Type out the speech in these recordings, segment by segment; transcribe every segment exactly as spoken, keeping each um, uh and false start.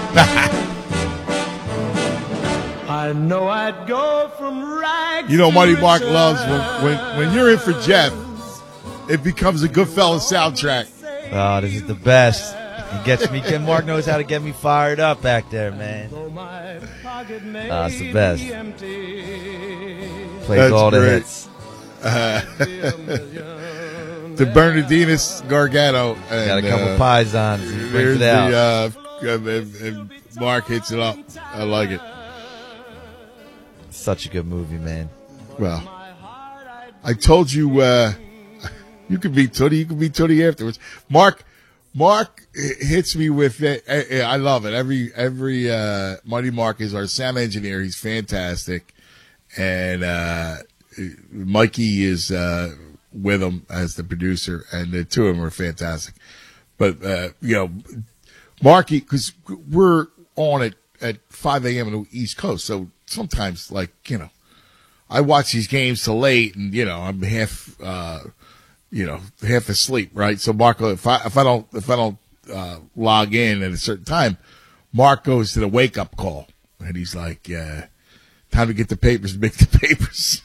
I know I'd go from rags. You know, Marty Mark loves when, when when you're in for Jeff, it becomes a Goodfellas soundtrack. Oh, this is the best. He gets me. Mark knows how to get me fired up back there, man. Oh, it's the best. Plays That's all the great. hits. Uh, the Bernardinis Gargano. And, Got a couple uh, pies on. So he brings Here's it out. the, uh, and, and Mark hits it up. I like it. Such a good movie, man. Well, I told you, uh, you could be Tootie. You could be Tootie afterwards. Mark, Mark hits me with it. I, I love it. Every, every, uh, Marty Mark is our sound engineer. He's fantastic. And, uh, Mikey is, uh, with him as the producer, and the two of them are fantastic. But, uh, you know, Marky, because we're on it at five a.m. on the East Coast, so sometimes, like, you know, I watch these games till late, and, you know, I'm half, uh, you know, half asleep, right? So, Mark, if I, if I don't, if I don't, uh, log in at a certain time, Mark goes to the wake up call, and he's like, uh, time to get the papers, make the papers.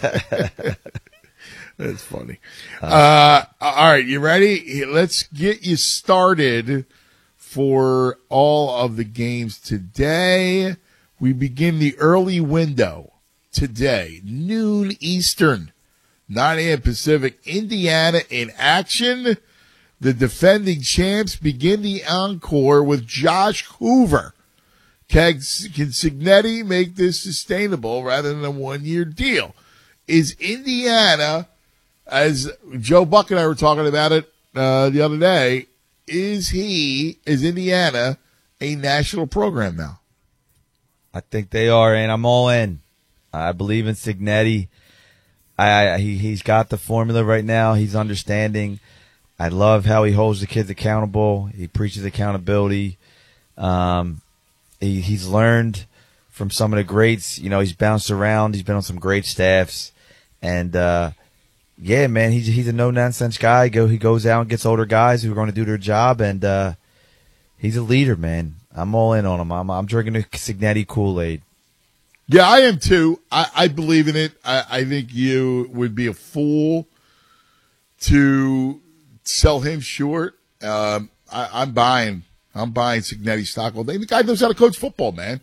That's funny. Uh, all right, you ready? Let's get you started for all of the games today. We begin the early window today, noon Eastern, nine a.m. Pacific. Indiana in action. The defending champs begin the encore with Josh Hoover. Can Cignetti make this sustainable rather than a one-year deal? Is Indiana, as Joe Buck and I were talking about it uh, the other day, is he, is Indiana a national program now? I think they are, and I'm all in. I believe in Cignetti. I, I he he's got the formula right now. He's understanding. I love how he holds the kids accountable. He preaches accountability. Um, he he's learned from some of the greats. You know, he's bounced around. He's been on some great staffs, and uh, yeah, man, he's he's a no nonsense guy. Go he goes out and gets older guys who are going to do their job, and uh, he's a leader, man. I'm all in on him. I'm I'm drinking the Cignetti Kool-Aid. Yeah, I am too. I, I believe in it. I, I think you would be a fool to sell him short. Um, I, I'm buying. I'm buying Cignetti stock all day. The guy knows how to coach football, man.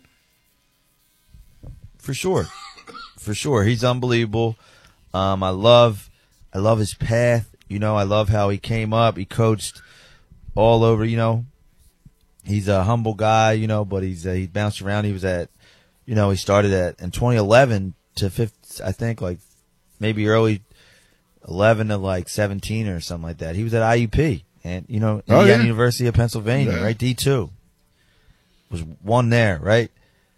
For sure, for sure, he's unbelievable. Um, I love, I love his path. You know, I love how he came up. He coached all over. You know, he's a humble guy. You know, but he's uh, he bounced around. He was at. You know, he started at in twenty eleven to fifty, I think, like maybe early eleven to like seventeen or something like that. He was at I U P and, you know, oh, Indiana yeah. University of Pennsylvania, yeah. right? D two. Was one there, right?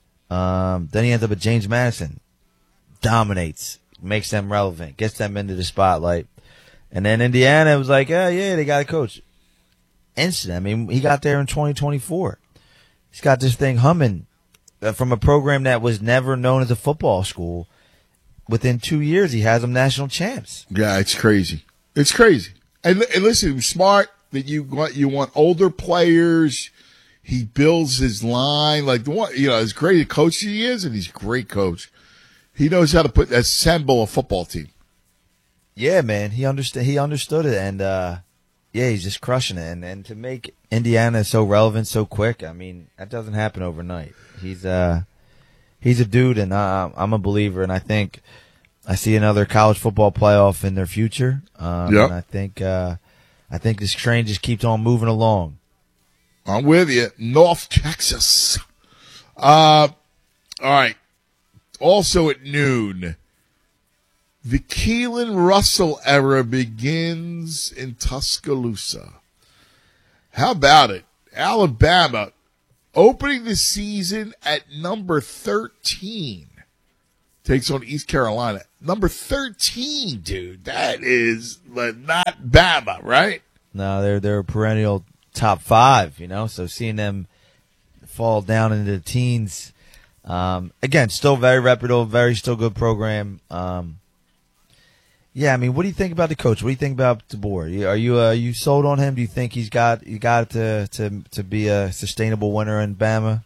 Um, then he ends up at James Madison. Dominates. Makes them relevant. Gets them into the spotlight. And then Indiana was like, yeah, yeah, they got a coach. Instant. I mean, he got there in twenty twenty-four. He's got this thing humming. From a program that was never known as a football school, within two years he has them national champs. Yeah, it's crazy. It's crazy. And, and listen, smart that you want you want older players. He builds his line like the one. You know, as great a coach he is, and he's a great coach. He knows how to put assemble a football team. Yeah, man, he understood. He understood it, and uh, yeah, he's just crushing it. And and to make Indiana so relevant so quick, I mean, that doesn't happen overnight. He's uh he's a dude, and uh, I'm a believer, and I think I see another college football playoff in their future. Um, yep. And I think uh, I think this train just keeps on moving along. I'm with you, North Texas. Uh, all right. Also at noon, the Keelan Russell era begins in Tuscaloosa. How about it, Alabama? Opening the season at number thirteen. Takes on East Carolina. Number thirteen, dude. That is not Bama, right? No, they're they're a perennial top five, you know. So seeing them fall down into the teens, um, again, still very reputable, very still good program. Um, Yeah, I mean, what do you think about the coach? What do you think about DeBoer? Are you uh, you sold on him? Do you think he's got you got to to to be a sustainable winner in Bama?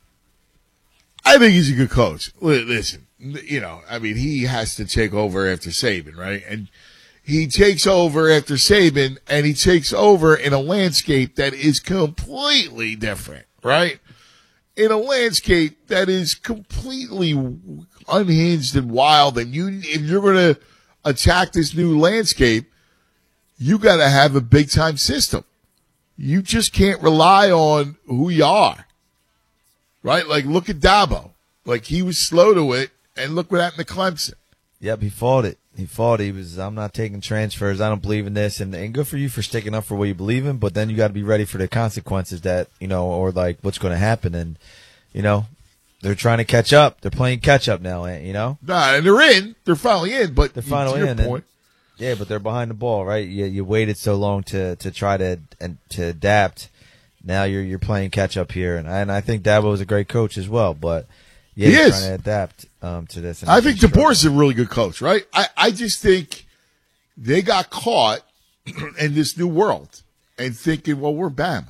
I think he's a good coach. Listen, you know, I mean, he has to take over after Saban, right? And he takes over after Saban, and he takes over in a landscape that is completely different, right? In a landscape that is completely unhinged and wild, and you, if you're going to attack this new landscape, you got to have a big time system. You just can't rely on who you are, right? Like, look at Dabo. Like, he was slow to it, and look what happened to Clemson. Yep, he fought it. He fought it. He was, I'm not taking transfers. I don't believe in this. And, and good for you for sticking up for what you believe in, but then you got to be ready for the consequences that, you know, or like what's going to happen. And, you know, they're trying to catch up. They're playing catch up now, you know? Nah, and they're in. They're finally in, but they're finally to your in. Point. And, yeah, but they're behind the ball, right? You, you waited so long to, to try to, and to adapt. Now you're, you're playing catch up here. And I, and I think Dabo is a great coach as well, but yeah, he he's is. trying to adapt um, to this. And I think DeBoer's a really good coach, right? I, I just think they got caught in this new world and thinking, well, we're Bama,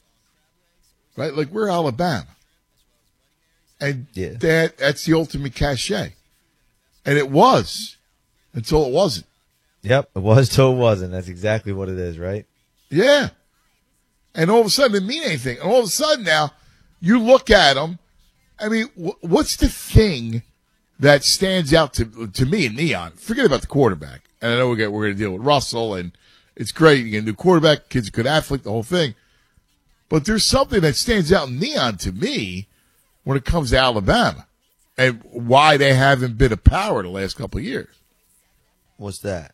right? Like, we're Alabama. And yeah. that that's the ultimate cachet. And it was until it wasn't. Yep, it was till it wasn't. That's exactly what it is, right? Yeah. And all of a sudden, it didn't mean anything. And all of a sudden now, you look at them. I mean, what's the thing that stands out to to me and Neon? Forget about the quarterback. And I know we're going we're to deal with Russell, and it's great. You can do quarterback, kid's a good athlete, the whole thing. But there's something that stands out in Neon to me when it comes to Alabama and why they haven't been a power the last couple of years. What's that?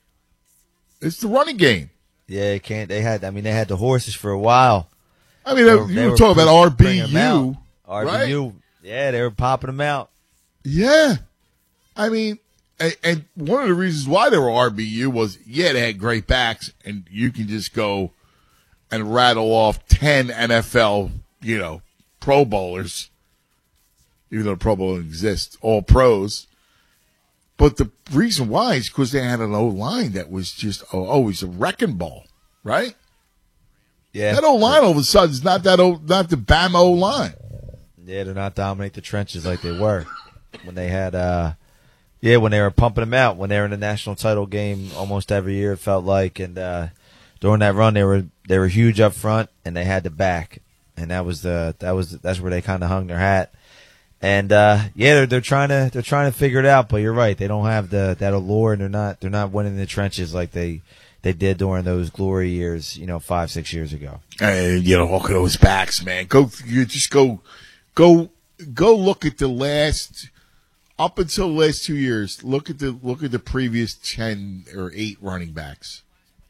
It's the running game. Yeah, they can't. They had. I mean, they had the horses for a while. I mean, they you were, were, they were talking about R B U. R B U, right? Yeah, they were popping them out. Yeah. I mean, and, and one of the reasons why they were R B U was, yeah, they had great backs, and you can just go and rattle off ten N F L, you know, Pro Bowlers, even though the Pro Bowl exists, all pros. But the reason why is because they had an O-line that was just always a wrecking ball, right? Yeah. That O-line all of a sudden is not that o, not the Bama O-line. Yeah, they're not dominate the trenches like they were when they had, uh, yeah, when they were pumping them out, when they were in the national title game almost every year, it felt like. And uh, during that run, they were they were huge up front, and they had the back, and that was the that was that's where they kind of hung their hat. And uh, yeah, they're they're trying to they're trying to figure it out, but you're right, they don't have the that allure, and they're not they're not winning the trenches like they. They did during those glory years, you know, five, six years ago. And, you know, look at those backs, man. Go, you just go, go, go look at the last, up until the last two years, look at the, look at the previous ten or eight running backs.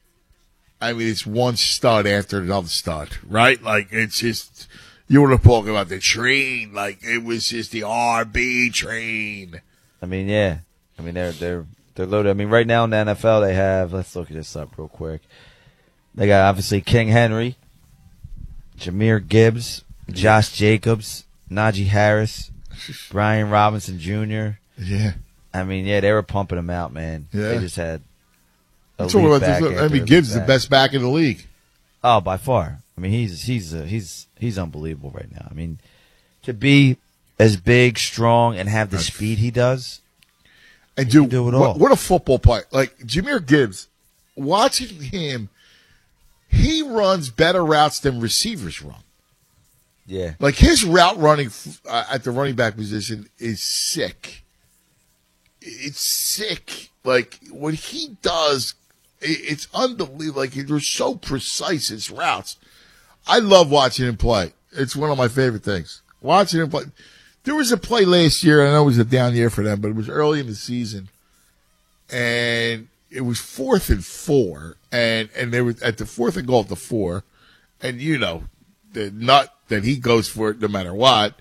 I mean, it's one stud after another stud, right? Like, it's just, you want to talk about the train, like, it was just the R B train. I mean, yeah. I mean, they're, they're, They're loaded. I mean, right now in the N F L, they have, let's look at this up real quick. They got, obviously, King Henry, Jahmyr Gibbs, Josh Jacobs, Najee Harris, Brian Robinson Junior Yeah. I mean, yeah, they were pumping them out, man. Yeah. They just had a talking about back this. I mean, Gibbs is the best back in the league. Oh, by far. I mean, he's he's uh, he's he's unbelievable right now. I mean, to be as big, strong, and have the That's... speed he does. And do, do it all. What, what a football player. Like, Jahmyr Gibbs, watching him, he runs better routes than receivers run. Yeah. Like, his route running uh, at the running back position is sick. It's sick. Like, what he does, it, it's unbelievable. Like, they're so precise, his routes. I love watching him play. It's one of my favorite things. Watching him play. There was a play last year, I know it was a down year for them, but it was early in the season, and it was fourth and four, and, and they were at the fourth and goal at the four, and you know, the nut that he goes for it no matter what.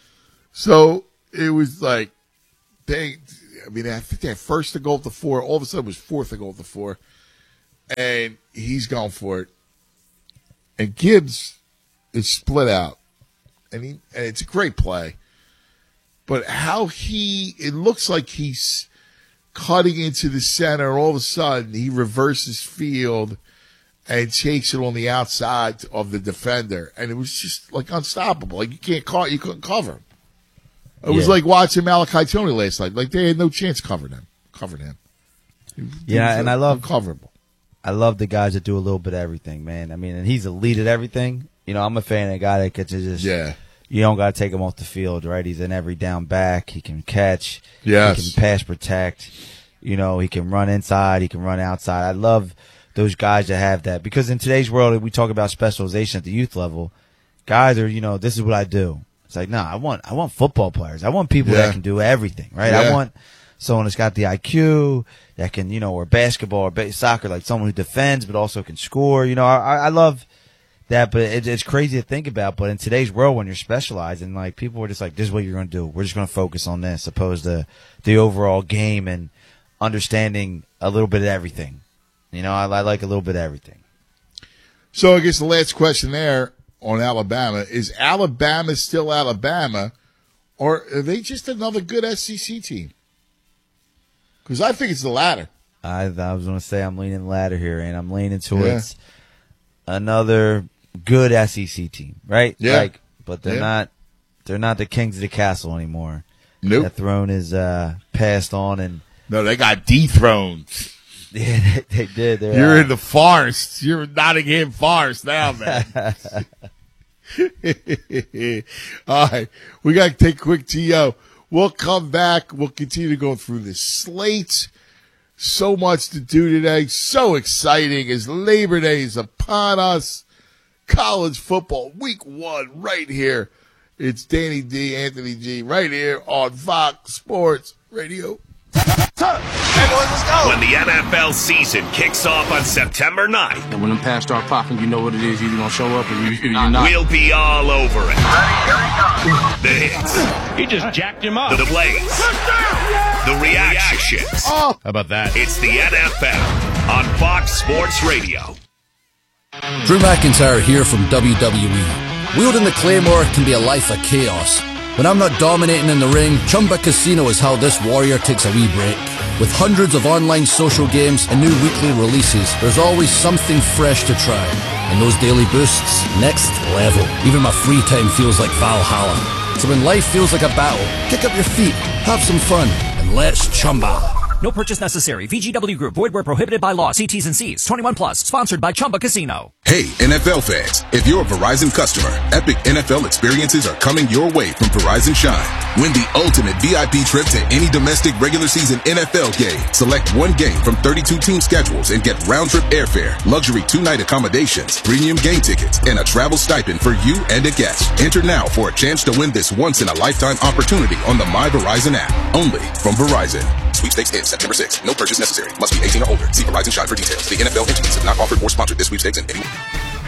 So it was like, they, I mean, I think they had first and goal at the four, all of a sudden it was fourth and goal at the four, and he's gone for it. And Gibbs is split out, and he, and it's a great play. But how he, it looks like he's cutting into the center. All of a sudden, he reverses field and takes it on the outside of the defender. And it was just like unstoppable. Like you can't call, you couldn't cover him. It yeah. was like watching Malachi Tony last night. Like they had no chance covering him. Covered him. He, yeah, he and I love uncoverable. I love the guys that do a little bit of everything, man. I mean, and he's a lead at everything. You know, I'm a fan of a guy that can just yeah. You don't got to take him off the field, right? He's an every down back. He can catch. Yes. He can pass protect. You know, he can run inside. He can run outside. I love those guys that have that because in today's world, we talk about specialization at the youth level. Guys are, you know, this is what I do. It's like, nah, I want, I want football players. I want people yeah. that can do everything, right? Yeah. I want someone that's got the I Q that can, you know, or basketball or ba- soccer, like someone who defends but also can score. You know, I, I love that, but it, it's crazy to think about. But in today's world, when you're specializing, like people are just like, this is what you're going to do. We're just going to focus on this, opposed to the overall game and understanding a little bit of everything. You know, I, I like a little bit of everything. So I guess the last question there on Alabama is: Alabama still Alabama, or are they just another good S E C team? Because I think it's the latter. I, I was going to say I'm leaning latter here, and I'm leaning towards yeah. another good S E C team, right? Yeah. Like, but they're yeah. not. They're not the kings of the castle anymore. Nope. That throne is uh, passed on, and no, they got dethroned. Yeah, they, they did. They're, You're uh, in the forest. You're in Nottingham Forest now, man. All right, we got to take a quick T O. We'll come back. We'll continue to go through this slate. So much to do today. So exciting as Labor Day is upon us. College football week one right here. It's Danny D, Anthony G, right here on Fox Sports Radio. When the N F L season kicks off on September ninth, and when them pads start popping, you know what it is. You're going to show up or you, you're not. We'll be all over it. The hits. He just jacked him up. The plays. The reactions. Oh, How about that? It's the N F L on Fox Sports Radio. Drew McIntyre here from W W E. Wielding the Claymore can be a life of chaos. When I'm not dominating in the ring, Chumba Casino is how this warrior takes a wee break. With hundreds of online social games and new weekly releases, there's always something fresh to try. And those daily boosts, next level. Even my free time feels like Valhalla. So when life feels like a battle, kick up your feet, have some fun, and let's Chumba. No purchase necessary. V G W Group. Void where prohibited by law. See T's and C's. twenty-one plus. Sponsored by Chumba Casino. Hey, N F L fans. If you're a Verizon customer, epic N F L experiences are coming your way from Verizon Shine. Win the ultimate V I P trip to any domestic regular season N F L game. Select one game from thirty-two team schedules and get round-trip airfare, luxury two-night accommodations, premium game tickets, and a travel stipend for you and a guest. Enter now for a chance to win this once-in-a-lifetime opportunity on the My Verizon app. Only from Verizon. Sweepstakes ends September sixth. No purchase necessary. Must be eighteen or older. See Verizon Shine for details. The N F L entities have not offered or sponsored this sweepstakes in any way.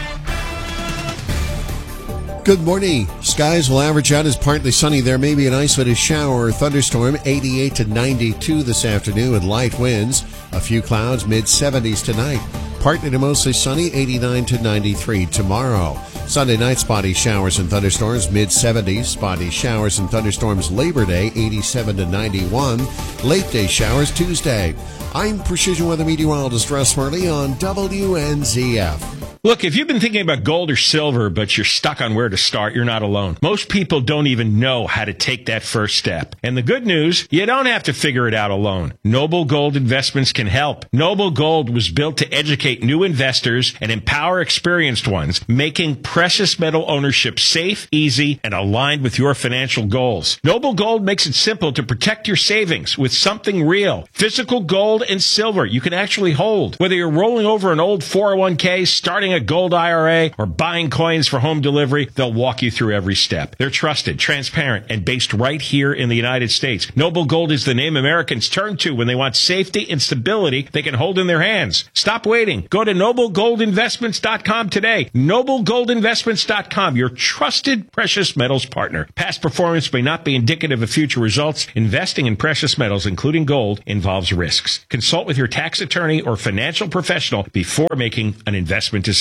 Good morning. Skies will average out as partly sunny. There may be an isolated shower or thunderstorm. eighty-eight to ninety-two this afternoon with light winds. A few clouds, mid seventies tonight. Partly to mostly sunny, eighty-nine to ninety-three tomorrow. Sunday night, spotty showers and thunderstorms, mid seventies. Spotty showers and thunderstorms Labor Day, eighty-seven to ninety-one. Late day showers Tuesday. I'm Precision Weather Meteorologist Russ Murley on W N Z F. Look, if you've been thinking about gold or silver, but you're stuck on where to start, you're not alone. Most people don't even know how to take that first step. And the good news, you don't have to figure it out alone. Noble Gold Investments can help. Noble Gold was built to educate new investors and empower experienced ones, making precious metal ownership safe, easy, and aligned with your financial goals. Noble Gold makes it simple to protect your savings with something real. Physical gold and silver you can actually hold. Whether you're rolling over an old four oh one k, starting a gold I R A, or buying coins for home delivery, they'll walk you through every step. They're trusted, transparent, and based right here in the United States. Noble Gold is the name Americans turn to when they want safety and stability they can hold in their hands. Stop waiting. Go to noble gold investments dot com today. noble gold investments dot com, your trusted precious metals partner. Past performance may not be indicative of future results. Investing in precious metals, including gold, involves risks. Consult with your tax attorney or financial professional before making an investment decision.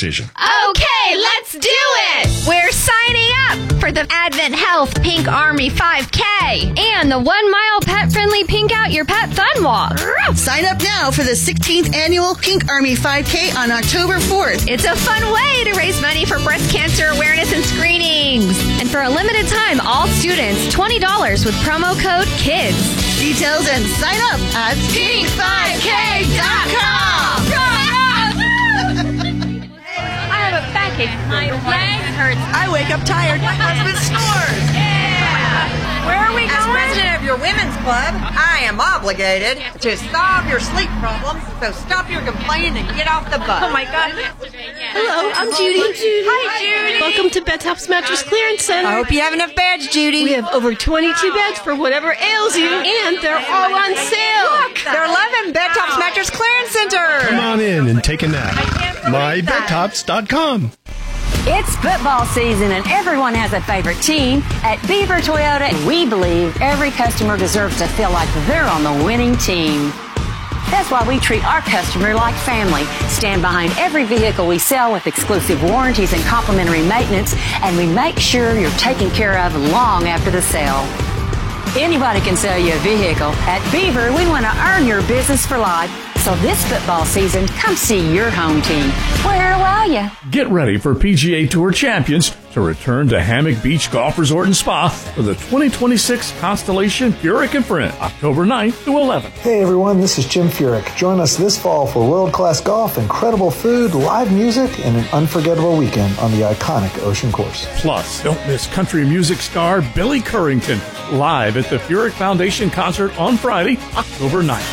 Okay, let's do it! We're signing up for the Advent Health Pink Army five K. K. And the one-mile pet-friendly Pink Out Your Pet Fun Walk. Sign up now for the sixteenth Annual Pink Army five K on October fourth. It's a fun way to raise money for breast cancer awareness and screenings. And for a limited time, all students, twenty dollars with promo code KIDS. Details and sign up at pink five k dot com. I have a backache. My leg hurts. I wake up tired. My husband snores. Yeah. Where are we As going? president of your women's club, I am obligated to solve your sleep problems, so stop your complaining and get off the bus. Oh, my God. Hello, I'm Judy. I'm Judy. Hi, Judy. Welcome to Bedtops Mattress Clearance Center. I hope you have enough beds, Judy. We have over twenty-two beds for whatever ails you, and they're all on sale. Look, they're eleven Bedtops Mattress Clearance Center. Come on in and take a nap. my bed tops dot com. It's football season and everyone has a favorite team. At Beaver Toyota, we believe every customer deserves to feel like they're on the winning team. That's why we treat our customer like family, stand behind every vehicle we sell with exclusive warranties and complimentary maintenance, and we make sure you're taken care of long after the sale. Anybody can sell you a vehicle. At Beaver, we want to earn your business for life. So this football season, come see your home team. Where are you? Get ready for P G A Tour champions to return to Hammock Beach Golf Resort and Spa for the twenty twenty-six Constellation Furyk and Friend, October ninth to eleventh. Hey everyone, this is Jim Furyk. Join us this fall for world-class golf, incredible food, live music, and an unforgettable weekend on the iconic Ocean Course. Plus, don't miss country music star Billy Currington live at the Furyk Foundation concert on Friday, October ninth.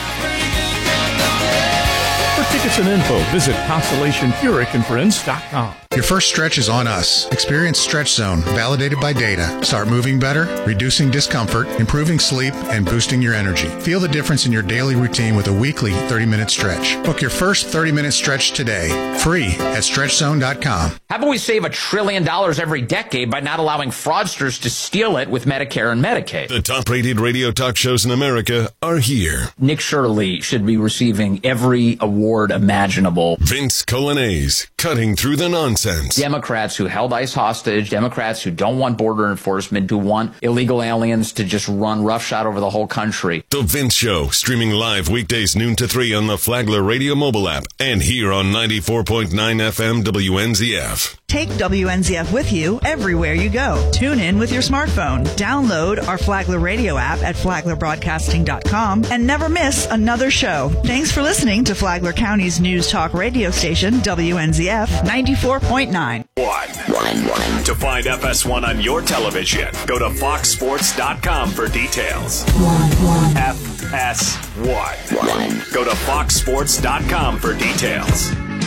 For tickets and info, visit Constellation Furyk and Friends dot com. Your first stretch is on us. Experience Stretch Zone, validated by data. Start moving better, reducing discomfort, improving sleep, and boosting your energy. Feel the difference in your daily routine with a weekly thirty-minute stretch. Book your first thirty-minute stretch today, free at stretch zone dot com. How about we save a trillion dollars every decade by not allowing fraudsters to steal it with Medicare and Medicaid? The top-rated radio talk shows in America are here. Nick Shirley should be receiving every award imaginable. Vince Colanese, cutting through the nonsense. Democrats who held ICE hostage, Democrats who don't want border enforcement, who want illegal aliens to just run roughshod over the whole country. The Vince Show, streaming live weekdays noon to three on the Flagler Radio mobile app and here on ninety-four point nine F M W N Z F. Take W N Z F with you everywhere you go. Tune in with your smartphone. Download our Flagler Radio app at flagler broadcasting dot com and never miss another show. Thanks for listening to Flagler County's news talk radio station, W N Z F ninety-four point nine. One. One. One. To find F S one on your television, go to fox sports dot com for details. One. One. F S one. One. Go to fox sports dot com for details.